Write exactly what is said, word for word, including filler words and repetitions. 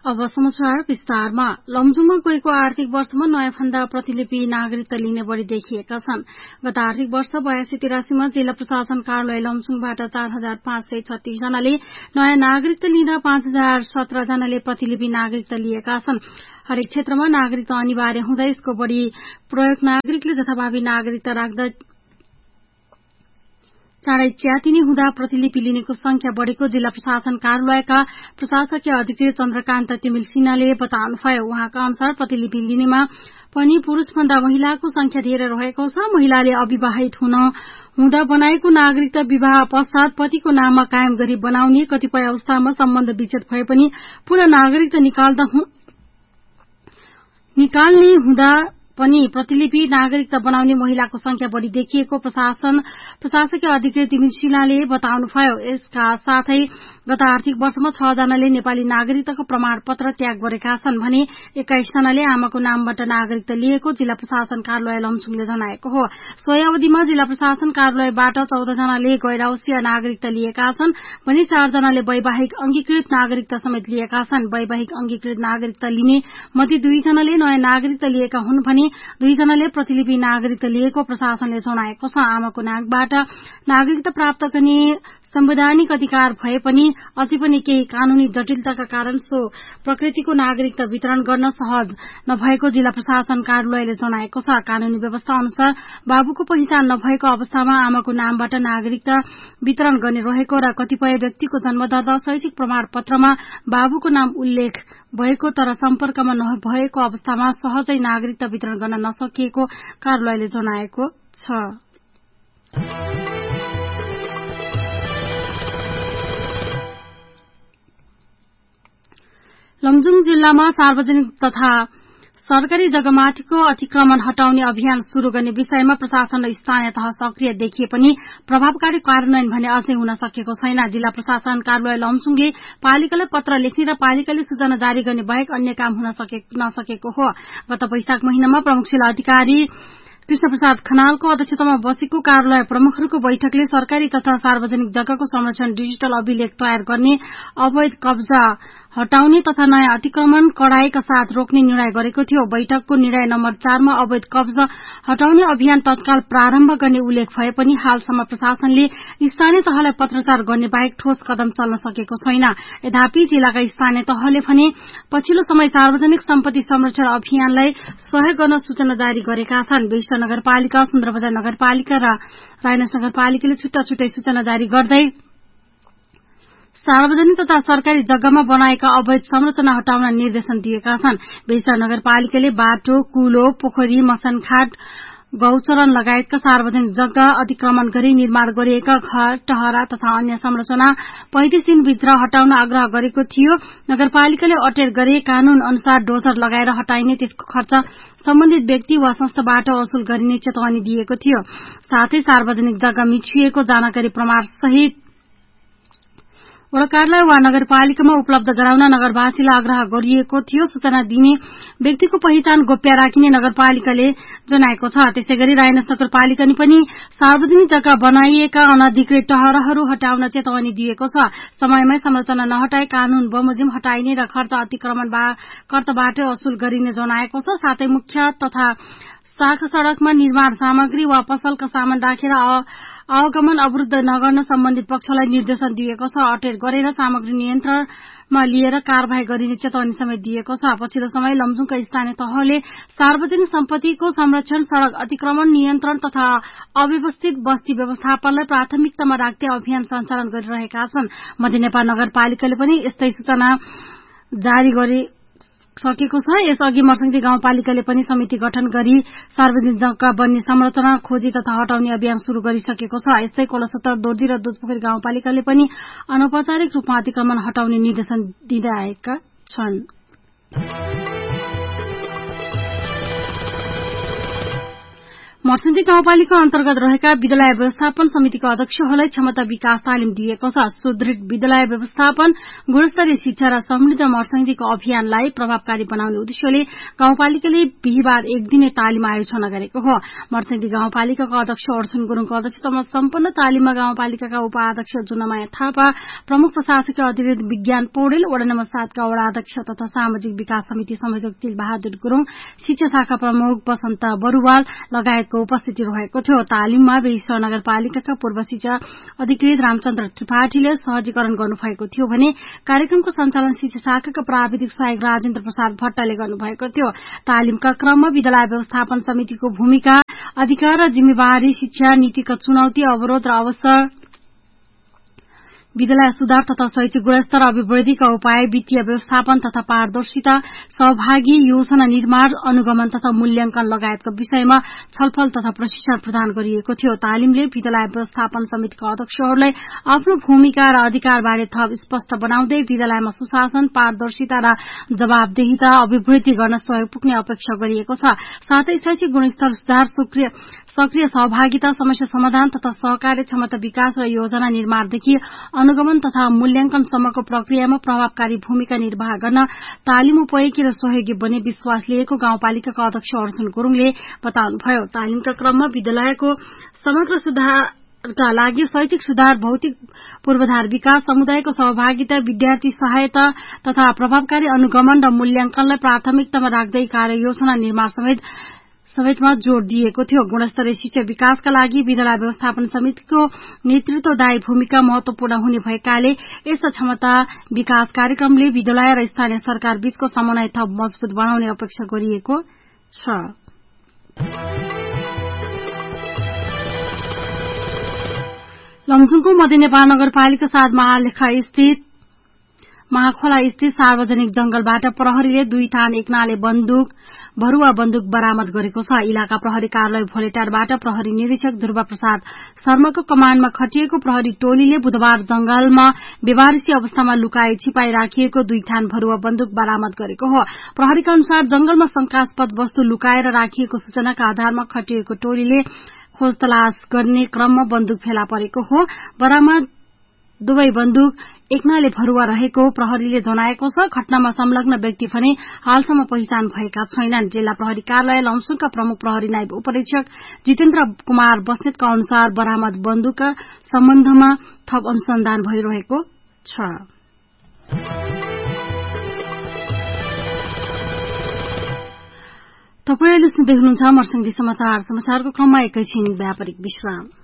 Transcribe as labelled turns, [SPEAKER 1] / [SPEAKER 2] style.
[SPEAKER 1] अब समाचार विस्तारमा। लमजुङमा गएको आर्थिक वर्षमा नयाँ भन्दा प्रतिलिपि नागरिकता लिने बढ़ी देखिएका छन्। गत आर्थिक वर्ष बयासी तिरासीमा जिल्ला प्रशासन कार्यालय लमजुङबाट चार हजार पाँच सय छत्तीस जनाले नयाँ नागरिकता लिँदा पाँच हजार सत्र जनाले प्रतिलिपि नागरिकता लिएका छन्। हरेक क्षेत्रमा नागरिकता अनिवार्य हुँदै यसको बढ़ी प्रयोग नागरिकले जथाभावी नागरिकता राख्दा चाँडै च्यातिने हुँदा प्रतिलिपि लिनेको संख्या बढ़ेको जिल्ला प्रशासन कार्यालयका प्रशासकीय अधिकृत चन्द्रकान्त तिमिल सिन्हाले बताउनुभयो। उहाँका अनुसार प्रतिलिपि लिनेमा पनि पुरूषभन्दा महिलाको संख्या धेरै रहेको छ। महिलाले अविवाहित हुन हुँदा बनाएको नागरिकता विवाह पश्चात पतिको नाममा कायम गरी बनाउने, कतिपय अवस्थामा सम्बन्ध विच्छेद भए पनि पुनः नागरिकता निकाल्दा निकाल्ने हुँदा पनि प्रतिलिपि नागरिकता बनाउने महिलाको संख्या बढ़ी देखिएको प्रशासन प्रशासकीय अधिकृत तिमिल सिन्हाले बताउनुभयो। यसका साथै गत आर्थिक वर्षमा छ जनाले नेपाली नागरिकताको प्रमाण पत्र त्याग गरेका छन् भने एक्काइस जनाले आमाको नामबाट नागरिकता लिएको जिल्ला प्रशासन कार्यालय लमजुङले जनाएको हो। सोही अवधिमा जिल्ला प्रशासन कार्यालयबाट चौध जनाले गैर आवासीय नागरिकता लिएका छन् भने चार जनाले वैवाहिक अंगीकृत नागरिकता समेत लिएका छन्। वैवाहिक अंगीकृत नागरिकता लिने मध्ये दुई जनाले नयाँ नागरिकता लिएका हुन् भने दुई जनाले प्रतिलिपि नागरिकता लिएको प्रशासनले जनाएको छ। आमाको नामबाट नागरिकता प्राप्त गर्ने संवैधानिक अधिकार भए पनि अझै पनि केही कानूनी जटिलताका कारण सो प्रकृतिको नागरिकता वितरण गर्न सहज नभएको जिल्ला प्रशासन कार्यालयले जनाएको छ। कानूनी व्यवस्था अनुसार बाबुको पहिचान नभएको अवस्थामा आमाको नामबाट नागरिकता वितरण गर्ने रहेको र कतिपय व्यक्तिको जन्मदाता शैक्षिक प्रमाण पत्रमा बाबुको नाम उल्लेख भएको तर सम्पर्कमा नभएको अवस्थामा सहजै नागरिकता वितरण गर्न नसकिएको कार्यालयले जनाएको छ। लमजुङ जिल्लामा सार्वजनिक तथा सरकारी जग्गामाथिको अतिक्रमण हटाउने अभियान शुरू गर्ने विषयमा प्रशासन र स्थानीय तह सक्रिय देखिए पनि प्रभावकारी कार्यान्वयन भने अझै हुन सकेको छैन। जिल्ला प्रशासन कार्यालय लमजुङले पालिकालाई पत्र लेख्ने र पालिकाले सूचना जारी गर्ने बाहेक अन्य काम हुन नसकेको हो। गत वैशाख महिनामा प्रमुख जिल्ला अधिकारी कृष्ण प्रसाद खनालको अध्यक्षतामा बसेको कार्यालय प्रमुखहरूको बैठकले सरकारी तथा सार्वजनिक जग्गाको संरक्षण डिजिटल अभिलेख तयार गर्ने, अवैध कब्जा हटाउने तथा नयाँ अतिक्रमण कड़ाईका साथ रोक्ने निर्णय गरेको थियो। बैठकको निर्णय नम्बर चारमा अवैध कब्जा हटाउने अभियान तत्काल प्रारम्भ गर्ने उल्लेख भए पनि हालसम्म प्रशासनले स्थानीय तहलाई पत्रचार गर्ने बाहेक ठोस कदम चल्न सकेको छैन। यद्यपि जिल्लाका स्थानीय तहले भने पछिल्लो समय सार्वजनिक सम्पत्ति संरक्षण अभियानलाई सहयोग गर्न सूचना जारी गरेका छन्। बेइसा नगरपालिका, सुन्दरबजार नगरपालिका र रायनस नगरपालिकाले छुट्टा छुट्टै सूचना जारी गर्दै सार्वजनिक तथा सरकारी जग्गामा बनाएका अवैध संरचना हटाउन निर्देशन दिएका छन्। बेइसा नगरपालिकाले बाटो, कुलो, पोखरी, मसनखाट, गौचरण लगायतका सार्वजनिक जग्गा अतिक्रमण गरी निर्माण गरिएका घर, टहरा तथा अन्य संरचना पैंतिस दिनभित्र हटाउन आग्रह गरेको थियो। नगरपालिकाले अटेर गरे कानून अनुसार डोजर लगाएर हटाइने, त्यसको खर्च सम्बन्धित व्यक्ति वा संस्थाबाट वसूल गरिने चेतावनी दिएको थियो। साथै सार्वजनिक जग्गा मिचिएको जानकारी प्रमाण सहित वडा कार्यालय वा नगरपालिकामा उपलब्ध गराउन नगरवासीलाई आग्रह गरिएको थियो। सूचना दिने व्यक्तिको पहिचान गोप्य राखिने नगरपालिकाले जनाएको छ। त्यसैगरी रायनस नगरपालिकाले पनि सार्वजनिक जग्गा बनाइएका अनधिकृत टहराहरू हटाउन चेतावनी दिएको छ। समयमै संरचना नहटाए कानून बमोजिम हटाइने र खर्च अतिक्रमणकर्ताबाट वसूल गरिने जनाएको छ। साथै मुख्य तथा शाखा सड़कमा निर्माण सामग्री वा पसलका सामान राखेर आवागमन अवरूद्ध नगर्न सम्बन्धित पक्षलाई निर्देशन दिएको छ। अटेर गरेर सामग्री नियन्त्रणमा लिएर कार्यवाही गरिने चेतावनी समेत दिएको छ। पछिल्लो समय लमजुङका स्थानीय तहले सार्वजनिक सम्पत्तिको संरक्षण, सड़क अतिक्रमण नियन्त्रण तथा अव्यवस्थित बस्ती व्यवस्थापनलाई प्राथमिकतामा राख्दै अभियान सञ्चालन गरिरहेका छन्। मध्य नेपाल नगरपालिकाले पनि यस्तै सूचना जारी गरे सकेको छ। यसअघि मर्सङ्गी गाउँपालिकाले पनि समिति गठन गरी सार्वजनिक जग्गा बन्ने संरचना खोजी तथा हटाउने अभियान शुरू गरिसकेको छ। यस्तै कोलसोत्तर, दोर्दी र दुधपोखरी गाउँपालिकाले पनि अनौपचारिक रूपमा अतिक्रमण हटाउने निर्देशन दिँदै आएका छन्। मर्सिन्दी गाउँपालिका अन्तर्गत रहेका विद्यालय व्यवस्थापन समितिको अध्यक्षहरूलाई क्षमता विकास तालिम दिएको छ। सुदृढ विद्यालय व्यवस्थापन, गुणस्तरीय शिक्षा र समृद्ध मर्सिन्दीको अभियानलाई प्रभावकारी बनाउने उद्देश्यले गाउँपालिकाले बिहिबार एक दिने तालिम आयोजना गरेको हो। मर्सिन्दी गाउँपालिकाको अध्यक्ष अर्जुन गुरूङको अध्यक्षतामा सम्पन्न तालिममा गाउँपालिकाका उपाध्यक्ष जुनमाया थापा, प्रमुख प्रशासकीय अधिकृत विज्ञान पौडेल, वडा नम्बर सातका वडा अध्यक्ष तथा सामाजिक विकास समिति संयोजक तिलबहादुर गुरूङ, शिक्षा शाखा प्रमुख बसन्त बरुवाल लगायत उपस्थिति रहेको थियो। तालिममा बेइसर नगरपालिकाका पूर्व शिक्षा अधिकृत रामचन्द्र त्रिपाठीले सहजीकरण गर्नुभएको थियो भने कार्यक्रमको सञ्चालन शिक्षा शाखाका प्राविधिक सहायक राजेन्द्र प्रसाद भट्टले गर्नुभएको थियो। तालिमका क्रममा विद्यालय व्यवस्थापन समितिको भूमिका, अधिकार र जिम्मेवारी, शिक्षा नीतिका चुनौती, अवरोध र अवसर, विद्यालय सुधार तथा शैक्षिक गुणस्तर अभिवृद्धिका उपाय, वित्तीय व्यवस्थापन तथा पारदर्शिता, सहभागी योजना निर्माण, अनुगमन तथा मूल्याङ्कन लगायतका विषयमा छलफल तथा प्रशिक्षण प्रदान गरिएको थियो। तालिमले विद्यालय व्यवस्थापन समितिका अध्यक्षहरूलाई आफ्नो भूमिका र अधिकारबारे थप स्पष्ट बनाउँदै विद्यालयमा सुशासन, पारदर्शिता र जवाबदेहिता अभिवृद्धि गर्न सहयोग पुग्ने अपेक्षा गरिएको छ। साथै शैक्षिक गुणस्तर सुधार, सक्रिय सहभागिता, समस्या समाधान तथा सहकार्य, क्षमता विकास र योजना निर्माणदेखि अनुगमन तथा मूल्याङ्कनसम्मको प्रक्रियामा प्रभावकारी भूमिका निर्वाह गर्न तालिम उपयोगी र सहयोगी बने विश्वास लिएको गाउँपालिकाका अध्यक्ष अर्जुन गुरूङले बताउनुभयो। तालिमका क्रममा विद्यालयको समग्र सुधारका लागि शैक्षिक सुधार, भौतिक पूर्वाधार विकास, समुदायको सहभागिता, विद्यार्थी सहायता तथा प्रभावकारी अनुगमन र मूल्याङ्कनलाई प्राथमिकतामा राख्दै कार्ययोजना निर्माण समेत समेतमा जोड़ दिएको थियो। गुणस्तरीय शिक्षा विकासका लागि विद्यालय व्यवस्थापन समितिको नेतृत्वदायी भूमिका महत्वपूर्ण हुने भएकाले यस क्षमता विकास कार्यक्रमले विद्यालय र स्थानीय सरकार बीचको समन्वय थप मजबूत बनाउने अपेक्षा गरिएको छ। लमजुङको मध्य नेपाल नगरपालिका सात महालेखा स्थित महाखोला स्थित सार्वजनिक जंगलबाट प्रहरीले दुई थान एकनाले बन्दुक भरुवा बन्दुक बरामद गरेको छ। इलाका प्रहरी कार्यालय भोलेटारबाट प्रहरी निरीक्षक ध्रुव प्रसाद शर्माको कमाण्डमा खटिएको प्रहरी टोलीले बुधबार जंगलमा बेवारिसी अवस्थामा लुकाई छिपाई राखिएको दुई थान भरुवा बन्दुक बरामद गरेको हो। प्रहरीका अनुसार जंगलमा शंकास्पद वस्तु लुकाएर राखिएको सूचनाका आधारमा खटिएको टोलीले खोज तलास गर्ने क्रममा बन्दुक फेला परेको हो। बरामद दुवै बन्दुक एकनाले भरुवा रहेको प्रहरीले जनाएको छ। घटनामा संलग्न व्यक्ति भने हालसम्म पहिचान भएका छैनन्। जिल्ला प्रहरी कार्यालय लमसुङका प्रमुख प्रहरी नायब उपरीक्षक जितेन्द्र कुमार बस्नेतका अनुसार बरामद बन्दुकका सम्बन्धमा थप अनुसन्धान भइरहेको छ। तपाईले सुन्दै हुनुहुन्छ मर्सिन्दी समाचार। समाचारको क्रममा एकैछिन व्यापारिक विश्राम।